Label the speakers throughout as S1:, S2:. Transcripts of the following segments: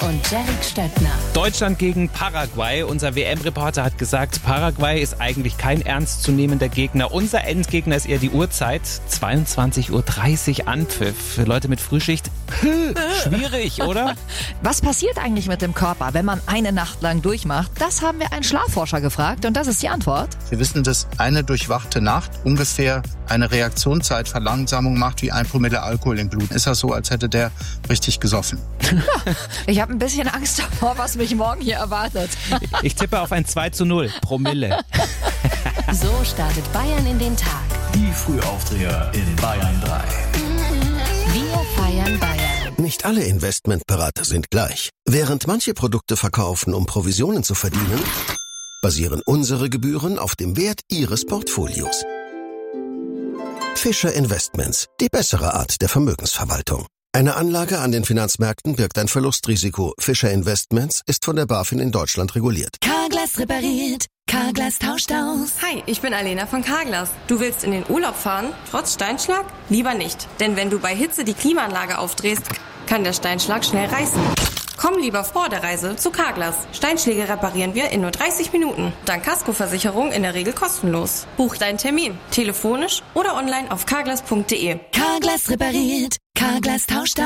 S1: und Derek Stöckner.
S2: Deutschland gegen Paraguay. Unser WM-Reporter hat gesagt, Paraguay ist eigentlich kein ernstzunehmender Gegner. Unser Endgegner ist eher die Uhrzeit. 22:30 Uhr Anpfiff. Für Leute mit Frühschicht, schwierig, oder?
S3: Was passiert eigentlich mit dem Körper, wenn man eine Nacht lang durchmacht? Das haben wir einen Schlafforscher gefragt und das ist die Antwort.
S4: Wir wissen, dass eine durchwachte Nacht ungefähr eine Reaktionszeitverlangsamung macht wie 1 Promille Alkohol im Blut. Ist das so, als hätte der richtig gesoffen?
S3: Ich habe ein bisschen Angst davor, was mich morgen hier erwartet.
S2: Ich tippe auf ein 2:0 Promille.
S1: So startet Bayern in den Tag.
S5: Die Frühaufdreher in Bayern 3.
S1: Wir feiern Bayern.
S6: Nicht alle Investmentberater sind gleich. Während manche Produkte verkaufen, um Provisionen zu verdienen, basieren unsere Gebühren auf dem Wert Ihres Portfolios. Fischer Investments, die bessere Art der Vermögensverwaltung. Eine Anlage an den Finanzmärkten birgt ein Verlustrisiko. Fischer Investments ist von der BaFin in Deutschland reguliert.
S1: Carglass repariert, Carglass tauscht aus.
S7: Hi, ich bin Alena von Carglass. Du willst in den Urlaub fahren, trotz Steinschlag? Lieber nicht, denn wenn du bei Hitze die Klimaanlage aufdrehst, kann der Steinschlag schnell reißen. Komm lieber vor der Reise zu Carglass. Steinschläge reparieren wir in nur 30 Minuten. Dank Kaskoversicherung in der Regel kostenlos. Buch deinen Termin, telefonisch oder online auf carglass.de.
S1: Carglass repariert, Carglass tauscht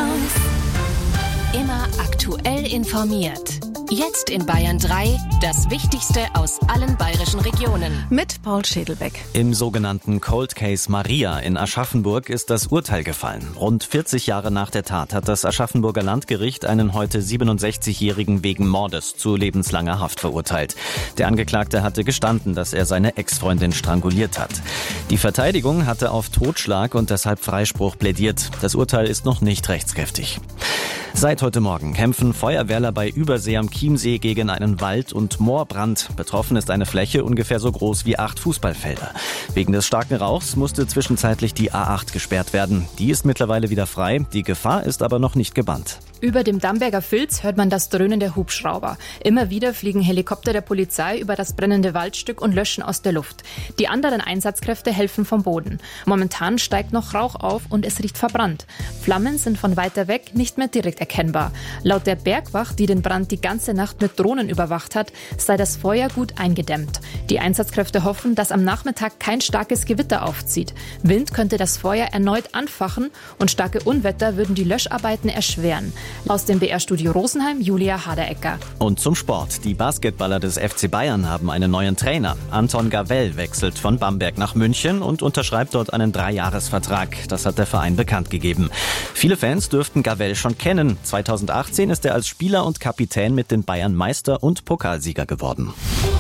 S1: aus. Immer aktuell informiert. Jetzt in Bayern 3 das Wichtigste aus allen bayerischen Regionen.
S8: Mit Paul Schädelbeck.
S9: Im sogenannten Cold Case Maria in Aschaffenburg ist das Urteil gefallen. Rund 40 Jahre nach der Tat hat das Aschaffenburger Landgericht einen heute 67-Jährigen wegen Mordes zu lebenslanger Haft verurteilt. Der Angeklagte hatte gestanden, dass er seine Ex-Freundin stranguliert hat. Die Verteidigung hatte auf Totschlag und deshalb Freispruch plädiert. Das Urteil ist noch nicht rechtskräftig. Seit heute Morgen kämpfen Feuerwehrler bei Übersee am Chiemsee gegen einen Wald- und Moorbrand. Betroffen ist eine Fläche ungefähr so groß wie 8 Fußballfelder. Wegen des starken Rauchs musste zwischenzeitlich die A8 gesperrt werden. Die ist mittlerweile wieder frei, die Gefahr ist aber noch nicht gebannt.
S10: Über dem Damberger Filz hört man das Dröhnen der Hubschrauber. Immer wieder fliegen Helikopter der Polizei über das brennende Waldstück und löschen aus der Luft. Die anderen Einsatzkräfte helfen vom Boden. Momentan steigt noch Rauch auf und es riecht verbrannt. Flammen sind von weiter weg nicht mehr direkt erkennbar. Laut der Bergwacht, die den Brand die ganze Nacht mit Drohnen überwacht hat, sei das Feuer gut eingedämmt. Die Einsatzkräfte hoffen, dass am Nachmittag kein starkes Gewitter aufzieht. Wind könnte das Feuer erneut anfachen und starke Unwetter würden die Löscharbeiten erschweren. Aus dem BR-Studio Rosenheim, Julia Haderecker.
S9: Und zum Sport. Die Basketballer des FC Bayern haben einen neuen Trainer. Anton Gavell wechselt von Bamberg nach München und unterschreibt dort einen 3-Jahres-Vertrag. Das hat der Verein bekannt gegeben. Viele Fans dürften Gavell schon kennen. 2018 ist er als Spieler und Kapitän mit den Bayern Meister und Pokalsieger geworden.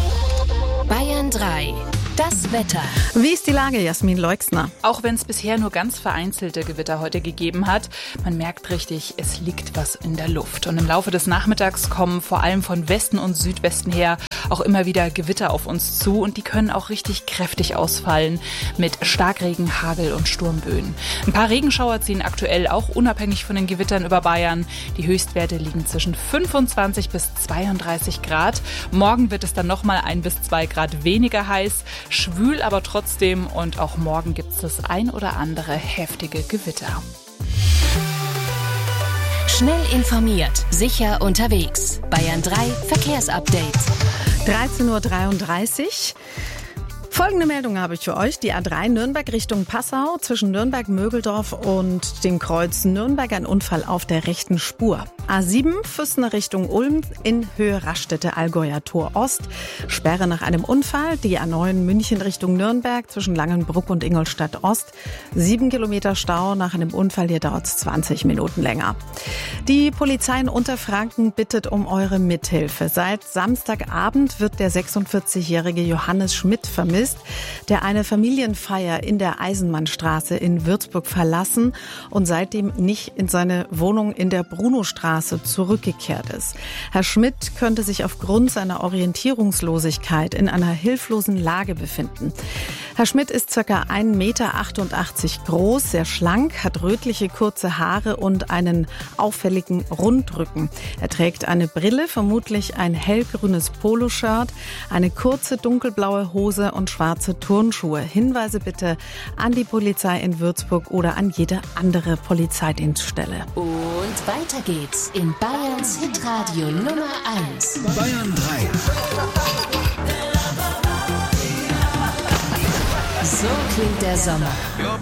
S1: Bayern 3. Das Wetter.
S8: Wie ist die Lage, Jasmin Leixner?
S11: Auch wenn es bisher nur ganz vereinzelte Gewitter heute gegeben hat, man merkt richtig, es liegt was in der Luft. Und im Laufe des Nachmittags kommen vor allem von Westen und Südwesten her auch immer wieder Gewitter auf uns zu. Und die können auch richtig kräftig ausfallen mit Starkregen, Hagel und Sturmböen. Ein paar Regenschauer ziehen aktuell auch unabhängig von den Gewittern über Bayern. Die Höchstwerte liegen zwischen 25 bis 32 Grad. Morgen wird es dann nochmal 1 bis 2 Grad weniger heiß. Schwül aber trotzdem und auch morgen gibt es das ein oder andere heftige Gewitter.
S1: Schnell informiert, sicher unterwegs. Bayern 3 Verkehrsupdate.
S8: 13:33 Uhr. Folgende Meldung habe ich für euch. Die A3 Nürnberg Richtung Passau, zwischen Nürnberg-Mögeldorf und dem Kreuz Nürnberg ein Unfall auf der rechten Spur. A7 Füssener Richtung Ulm in Höhe Raststätte Allgäuer Tor Ost. Sperre nach einem Unfall. Die A9 München Richtung Nürnberg zwischen Langenbruck und Ingolstadt Ost. 7 Kilometer Stau nach einem Unfall. Hier dauert es 20 Minuten länger. Die Polizei in Unterfranken bittet um eure Mithilfe. Seit Samstagabend wird der 46-jährige Johannes Schmidt vermisst, der eine Familienfeier in der Eisenmannstraße in Würzburg verlassen und seitdem nicht in seine Wohnung in der Brunostraße zurückgekehrt ist. Herr Schmidt könnte sich aufgrund seiner Orientierungslosigkeit in einer hilflosen Lage befinden. Herr Schmidt ist ca. 1,88 Meter groß, sehr schlank, hat rötliche kurze Haare und einen auffälligen Rundrücken. Er trägt eine Brille, vermutlich ein hellgrünes Poloshirt, eine kurze dunkelblaue Hose und schwarze Turnschuhe. Hinweise bitte an die Polizei in Würzburg oder an jede andere Polizeidienststelle.
S1: Und weiter geht's in Bayerns Hitradio Nummer 1.
S5: Bayern 3.
S1: So klingt der Sommer.